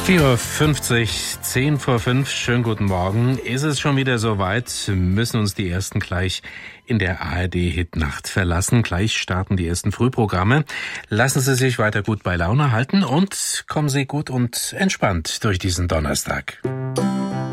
4:50, 10 vor 5, schönen guten Morgen. Ist es schon wieder soweit? Müssen uns die Ersten gleich in der ARD-Hitnacht verlassen. Gleich starten die ersten Frühprogramme. Lassen Sie sich weiter gut bei Laune halten und kommen Sie gut und entspannt durch diesen Donnerstag.